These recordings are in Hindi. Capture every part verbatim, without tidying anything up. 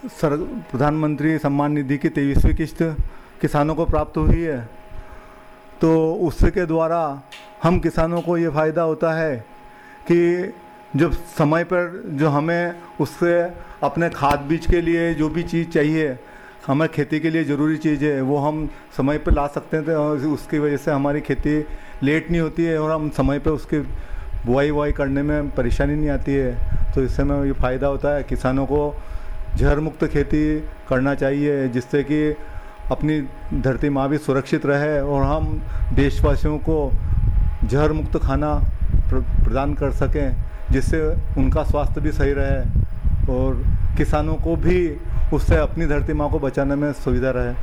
सर प्रधानमंत्री सम्मान निधि की तेईसवीं किस्त किसानों को प्राप्त हुई है, तो उसके द्वारा हम किसानों को ये फ़ायदा होता है कि जब समय पर जो हमें उससे अपने खाद बीज के लिए जो भी चीज़ चाहिए, हमें खेती के लिए ज़रूरी चीज़ है, वो हम समय पर ला सकते हैं। और उसकी वजह से हमारी खेती लेट नहीं होती है और हम समय पर उसकी बुआई बुआई करने में परेशानी नहीं आती है। तो इससे हमें ये फ़ायदा होता है। किसानों को जहर मुक्त खेती करना चाहिए, जिससे कि अपनी धरती माँ भी सुरक्षित रहे और हम देशवासियों को जहर मुक्त खाना प्रदान कर सकें, जिससे उनका स्वास्थ्य भी सही रहे और किसानों को भी उससे अपनी धरती माँ को बचाने में सुविधा रहे।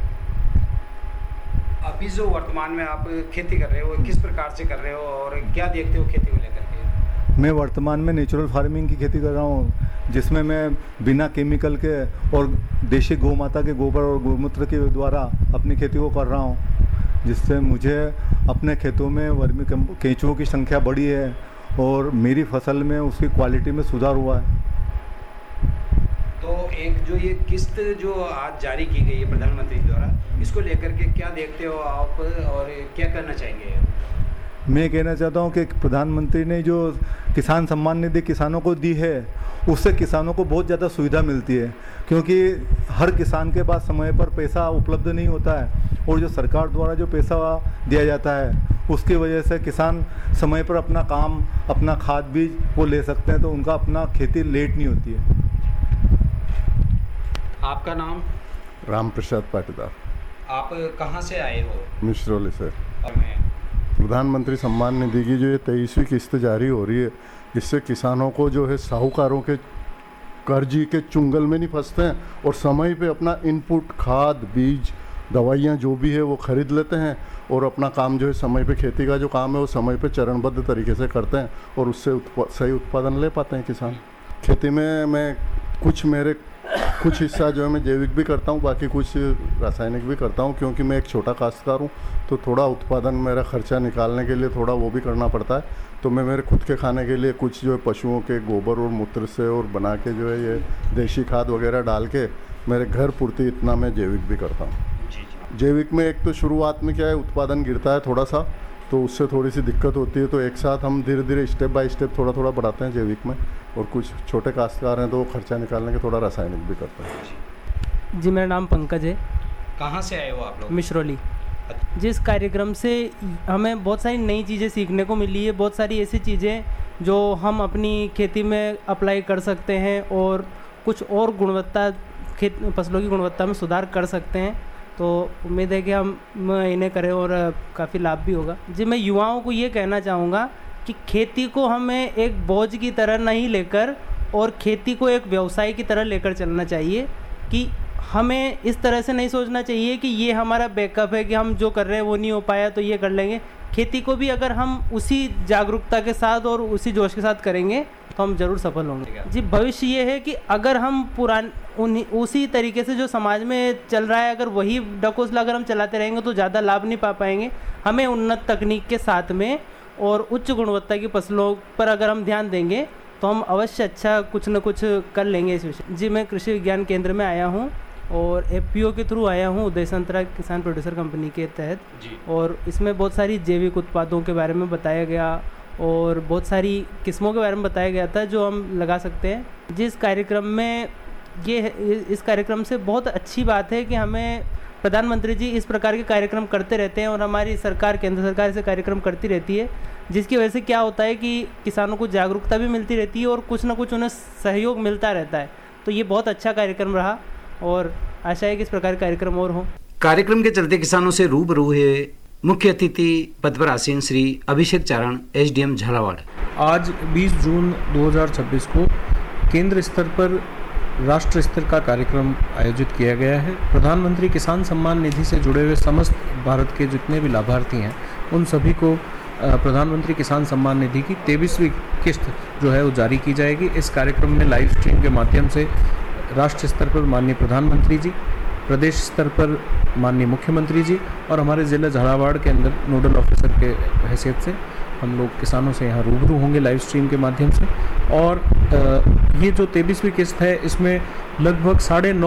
अभी जो वर्तमान में आप खेती कर रहे हो, किस प्रकार से कर रहे हो और क्या देखते हो खेती को लेकर के? मैं वर्तमान में नेचुरल फार्मिंग की खेती कर रहा हूँ, जिसमें मैं बिना केमिकल के और देशी गौ माता के गोबर और गोमूत्र के द्वारा अपनी खेती को कर रहा हूँ, जिससे मुझे अपने खेतों में वर्मी केंचुओं की संख्या बढ़ी है और मेरी फसल में उसकी क्वालिटी में सुधार हुआ है। तो एक जो ये किस्त जो आज जारी की गई है प्रधानमंत्री द्वारा, इसको लेकर के क्या देखते हो आप और क्या करना चाहेंगे? मैं कहना चाहता हूं कि प्रधानमंत्री ने जो किसान सम्मान निधि किसानों को दी है, उससे किसानों को बहुत ज़्यादा सुविधा मिलती है, क्योंकि हर किसान के पास समय पर पैसा उपलब्ध नहीं होता है और जो सरकार द्वारा जो पैसा दिया जाता है उसकी वजह से किसान समय पर अपना काम, अपना खाद बीज वो ले सकते हैं, तो उनका अपना खेती लेट नहीं होती है। आपका नाम? राम प्रसाद पाटीदार। आप कहाँ से आए हो? मिश्रौली से। और मैं प्रधानमंत्री सम्मान निधि की जो ये तेईसवीं किस्त जारी हो रही है, इससे किसानों को जो है साहूकारों के कर्जी के चुंगल में नहीं फंसते हैं और समय पे अपना इनपुट, खाद, बीज, दवाइयाँ जो भी है वो ख़रीद लेते हैं और अपना काम जो है समय पे, खेती का जो काम है वो समय पे चरणबद्ध तरीके से करते हैं और उससे उत्पा, सही उत्पादन ले पाते हैं किसान। खेती में मैं कुछ मेरे कुछ हिस्सा जो है मैं जैविक भी करता हूँ, बाकी कुछ रासायनिक भी करता हूँ, क्योंकि मैं एक छोटा काश्तकार हूँ, तो थोड़ा उत्पादन मेरा खर्चा निकालने के लिए थोड़ा वो भी करना पड़ता है। तो मैं मेरे खुद के खाने के लिए कुछ जो है पशुओं के गोबर और मूत्र से और बना के जो है ये देशी खाद वगैरह डाल के मेरे घर पूर्ति इतना मैं जैविक भी करता हूँ। जैविक में एक तो शुरुआत में क्या है, उत्पादन गिरता है थोड़ा सा, तो उससे थोड़ी सी दिक्कत होती है, तो एक साथ हम धीरे धीरे स्टेप बाय स्टेप थोड़ा थोड़ा बढ़ाते हैं जैविक में। और कुछ छोटे काश्तकार हैं तो वो खर्चा निकालने के थोड़ा रासायनिक भी करते हैं। जी, मेरा नाम पंकज है। कहाँ से आए हो आप लोग? मिश्रौली। जिस कार्यक्रम से हमें बहुत सारी नई चीज़ें सीखने को मिली है, बहुत सारी ऐसी चीज़ें जो हम अपनी खेती में अप्लाई कर सकते हैं और कुछ और गुणवत्ता, खेत फसलों की गुणवत्ता में सुधार कर सकते हैं। तो उम्मीद है कि हम इन्हें करें और काफ़ी लाभ भी होगा। जी, मैं युवाओं को ये कहना चाहूँगा कि खेती को हमें एक बोझ की तरह नहीं लेकर और खेती को एक व्यवसाय की तरह लेकर चलना चाहिए, कि हमें इस तरह से नहीं सोचना चाहिए कि ये हमारा बैकअप है, कि हम जो कर रहे हैं वो नहीं हो पाया तो ये कर लेंगे। खेती को भी अगर हम उसी जागरूकता के साथ और उसी जोश के साथ करेंगे तो हम ज़रूर सफल होंगे। जी, भविष्य ये है कि अगर हम पुरान उन्हीं उसी तरीके से जो समाज में चल रहा है, अगर वही डकोसला अगर हम चलाते रहेंगे तो ज़्यादा लाभ नहीं पा पाएंगे। हमें उन्नत तकनीक के साथ में और उच्च गुणवत्ता की फसलों पर अगर हम ध्यान देंगे तो हम अवश्य अच्छा कुछ न कुछ कर लेंगे इस विषय। जी, मैं कृषि विज्ञान केंद्र में आया हूँ और एफपीओ के थ्रू आया हूँ, उदय संतरा किसान प्रोड्यूसर कंपनी के तहत। और इसमें बहुत सारी जैविक उत्पादों के बारे में बताया गया और बहुत सारी किस्मों के बारे में बताया गया था जो हम लगा सकते हैं। जिस कार्यक्रम में ये इस कार्यक्रम से बहुत अच्छी बात है कि हमें प्रधानमंत्री जी इस प्रकार के कार्यक्रम करते रहते हैं और हमारी सरकार, केंद्र सरकार से कार्यक्रम करती रहती है, जिसकी वजह से क्या होता है कि किसानों को जागरूकता भी मिलती रहती है और कुछ ना कुछ उन्हें सहयोग मिलता रहता है। तो ये बहुत अच्छा कार्यक्रम रहा और आशा है कि इस प्रकार के कार्यक्रम और हों। कार्यक्रम के चलते किसानों से रूबरू हुए मुख्य अतिथि पद पर आसीन श्री अभिषेक चारण, एसडीएम झालावाड़। आज बीस जून दो हज़ार छब्बीस को केंद्र स्तर पर राष्ट्र स्तर का कार्यक्रम आयोजित किया गया है। प्रधानमंत्री किसान सम्मान निधि से जुड़े हुए समस्त भारत के जितने भी लाभार्थी हैं उन सभी को प्रधानमंत्री किसान सम्मान निधि की तेईसवीं किस्त जो है वो जारी की जाएगी। इस कार्यक्रम में लाइव स्ट्रीम के माध्यम से राष्ट्र स्तर पर माननीय प्रधानमंत्री जी, प्रदेश स्तर पर माननीय मुख्यमंत्री जी और हमारे ज़िला झालावाड़ के अंदर नोडल ऑफिसर के हैसियत से हम लोग किसानों से यहाँ रूबरू होंगे लाइव स्ट्रीम के माध्यम से। और ये जो तेईसवीं किस्त है इसमें लगभग साढ़े नौ